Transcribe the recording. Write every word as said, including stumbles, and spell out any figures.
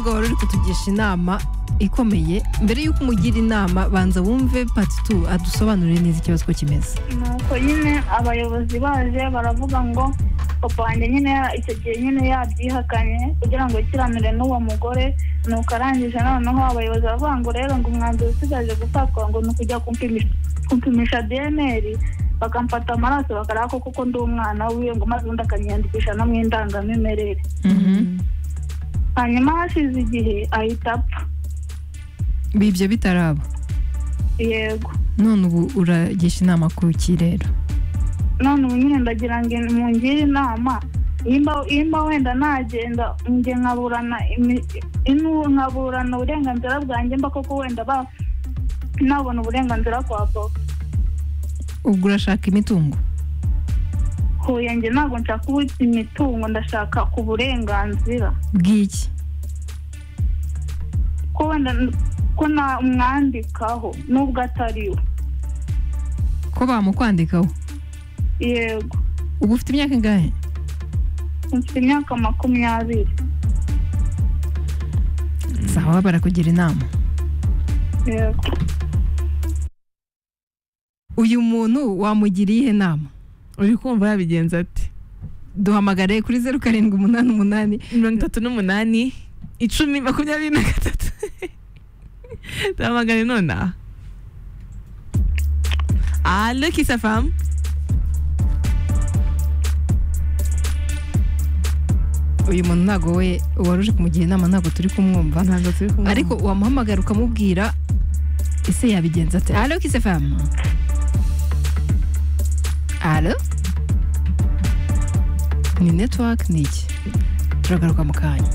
umukobwa wari uri kutugisha inama ikomeye. Mbere yuko umugira inama banza wumve part two adusobanurire neza ikibazo ko kimeze. Nuko nyine abayobozi baje baravuga ngo papa wanjye nyine icyo gihe nyine yabyihakanye kugira ngo ikiranire n'uwo mugore. Nuko arangije noneho abayobozi baravuga ngo rero ngo umwanzuro usigaje gufatwa ngo ni ukujya kumpimisha kumpimisha D N A bakamfata amaraso bakaraba ko kuko ndi umwana wiwe ngo maze undi akanyandikisha no mu indangamimerere. Mhm. Hanyuma hashize igihe ahita apfa. Bibyo bitaraba. Yego. None ubu uragisha inama ku kirero. None ubu nyine ndagira ngo mungire inama imba imba wenda nagenda nge nkaburana inu nkaburana uburenganzira bwanjye mba koko wenda ba nabona uburenganzira kwa papa. Ubwo urashaka imitungo? Hoya nge ntabwo nshaka imitungo, ndashaka ku burenganzira bw'iki? Ko wenda ko na mwandikaho nubwo atariwe. Ko bamukwandikaho? Yego. Ubu ufite imyaka ingahe? Mfite imyaka makumyabiri. Sawa, barakugira inama. Yego. Uyu muntu wamugiriye inama? Uri kumva yabigenza ati? Duhamagare kuri zeru karindwi umunani umunani mirongo itatu n'umunani icumi makumyabiri na gatatu. Duhamagare nonaha. Allo, Kiss F M. Uyu muntu ntago we waruje kumugira inama ntago turi kumwumva. Ntago turi kumwumva. Ariko wamuhamagara ukamubwira ese yabigenza ate. Allo, Kiss F M. Allo? Ni network ni iki? Turagaruka mu kanya.